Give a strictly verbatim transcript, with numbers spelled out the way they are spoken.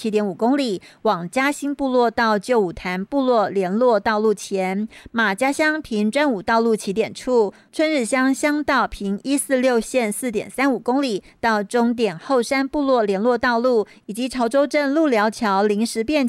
七点五公里，往嘉兴部落到旧武潭部落联络道路前，马家乡平专武道路起点处，春日乡乡道平一四六线四点三五公里到终点后山部落联络道路，以及潮州镇路寮桥临时便